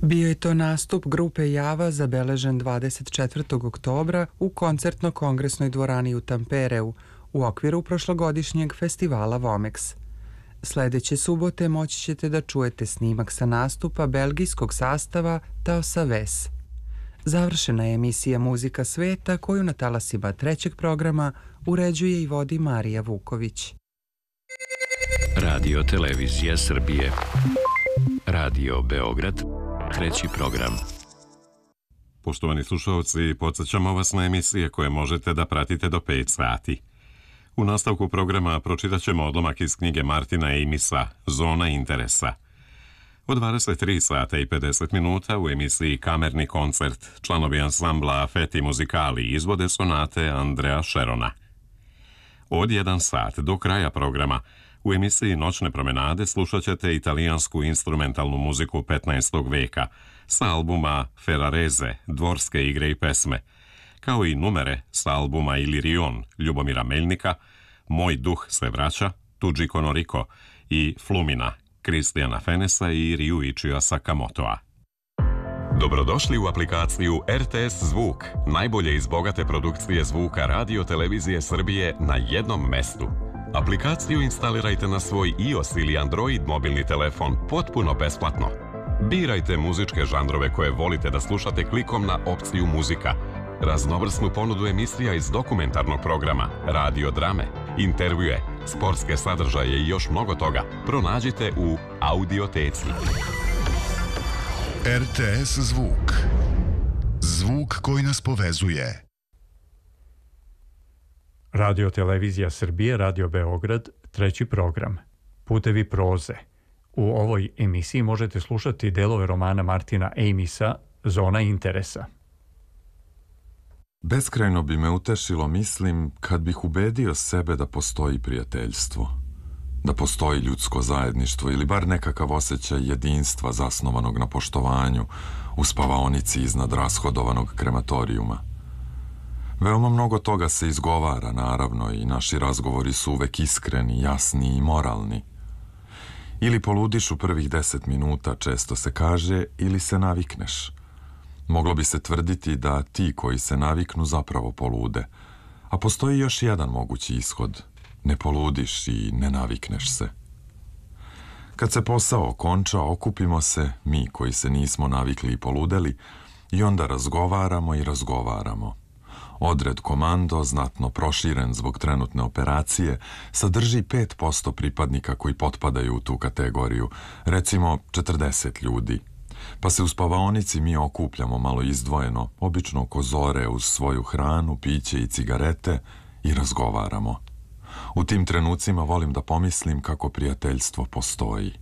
Bio je to nastup grupe Java zabeležen 24. oktobra u koncertno-kongresnoj dvorani u Tampereu u okviru prošlogodišnjeg festivala Vomex. Sledeće subote moći ćete da čujete snimak sa nastupa belgijskog sastava Taosa Ves. Završena je emisija Muzika sveta koju na talasima trećeg programa uređuje i vodi Marija Vuković. Radio Televizija Srbije. Radio Beograd, treći program. Poštovani slušalci, podsjećamo vas na emisije koje možete da pratite do 5 sati. U nastavku programa pročitat ćemo odlomak iz knjige Martina Amisa Zona interesa. U 23 sata i 50 minuta u emisiji Kamerni koncert članovi ansambla Feti Muzikali izvode sonate Andrea Šerona. Od 1 sat do kraja programa u emisiji Noćne promenade slušat ćete italijansku instrumentalnu muziku 15. veka sa albuma Ferrarese, Dvorske igre i pesme, kao i numere sa albuma Ilirion Ljubomira Meljnika, Moj duh se vraća, Tuđi Konoriko i Flumina Kristijana Fenesa i Ryuichija Sakamotoa. Dobrodošli u aplikaciju RTS Zvuk, najbolje iz bogate produkcije zvuka Radio Televizije Srbije na jednom mestu. Aplikaciju instalirajte na svoj iOS ili Android mobilni telefon potpuno besplatno. Birajte muzičke žanrove koje volite da slušate klikom na opciju Muzika, raznovrsnu ponudu emisija iz dokumentarnog programa, radio drame, intervjue, sportske sadržaje i još mnogo toga pronađite u Audioteci. RTS Zvuk. Zvuk koji nas povezuje. Radio Televizija Srbije, Radio Beograd, treći program. Putevi proze. U ovoj emisiji možete slušati delove romana Martina Amisa Zona interesa. Beskrajno bi me utešilo, mislim, kad bih ubedio sebe da postoji prijateljstvo, da postoji ljudsko zajedništvo ili bar nekakav osjećaj jedinstva zasnovanog na poštovanju u spavaonici iznad rashodovanog krematorijuma. Veoma mnogo toga se izgovara, naravno, i naši razgovori su uvek iskreni, jasni i moralni. Ili poludiš u prvih 10 minuta, često se kaže, ili se navikneš. Moglo bi se tvrditi da ti koji se naviknu zapravo polude, a postoji još jedan mogući ishod. Ne poludiš i ne navikneš se. Kad se posao okonča, okupimo se, mi koji se nismo navikli i poludeli, i onda razgovaramo i razgovaramo. Odred komando, znatno proširen zbog trenutne operacije, sadrži 5% pripadnika koji potpadaju u tu kategoriju, recimo 40 ljudi. Pa se u spavaonici mi okupljamo malo izdvojeno, obično oko zore uz svoju hranu, piće i cigarete i razgovaramo. U tim trenucima volim da pomislim kako prijateljstvo postoji.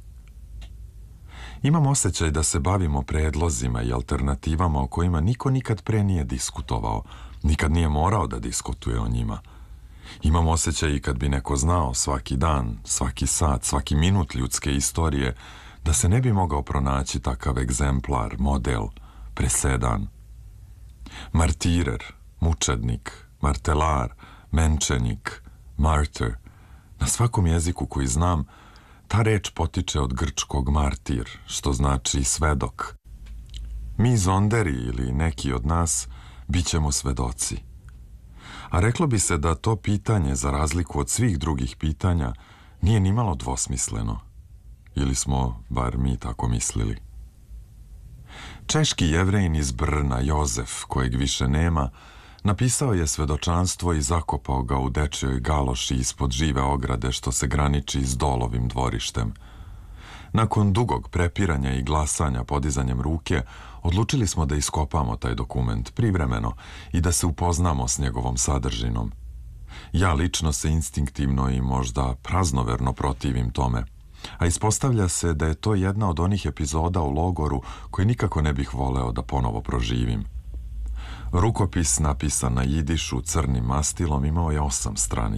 Imam osjećaj da se bavimo predlozima i alternativama o kojima niko nikad pre nije diskutovao, nikad nije morao da diskutuje o njima. Imam osjećaj i kad bi neko znao svaki dan, svaki sat, svaki minut ljudske istorije, da se ne bi mogao pronaći takav egzemplar, model, presedan. Martirer, mučednik, martelar, menčenik, martyr. Na svakom jeziku koji znam, ta reč potiče od grčkog martir, što znači svedok. Mi zonderi ili neki od nas bit ćemo svedoci. A reklo bi se da to pitanje, za razliku od svih drugih pitanja, nije nimalo dvosmisleno. Ili smo, bar mi tako mislili. Češki Jevrejin iz Brna, Jozef, kojeg više nema, napisao je svedočanstvo i zakopao ga u dečjoj galoši ispod žive ograde što se graniči s Dolovim dvorištem. Nakon dugog prepiranja i glasanja podizanjem ruke, odlučili smo da iskopamo taj dokument privremeno i da se upoznamo s njegovom sadržinom. Ja lično se instinktivno i možda praznoverno protivim tome, a ispostavlja se da je to jedna od onih epizoda u logoru koje nikako ne bih voleo da ponovo proživim. Rukopis napisan na jidišu crnim mastilom imao je 8 stranica.